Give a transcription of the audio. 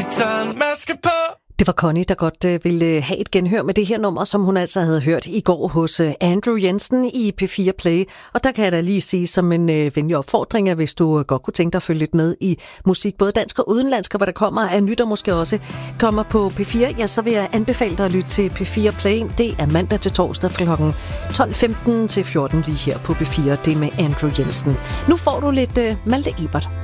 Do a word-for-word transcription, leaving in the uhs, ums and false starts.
Vi tager en maske på. Det var Connie, der godt øh, ville have et genhør med det her nummer, som hun altså havde hørt i går hos øh, Andrew Jensen i P fire Play. Og der kan jeg da lige sige som en øh, venlig opfordring, at hvis du øh, godt kunne tænke dig at følge lidt med i musik, både dansk og udenlandsk, og hvad der kommer af nyt og måske også kommer på P fire, ja, så vil jeg anbefale dig at lytte til P fire Play. Det er mandag til torsdag fra klokken tolv femten til fjorten lige her på P fire. Det er med Andrew Jensen. Nu får du lidt øh, Malte Ebert.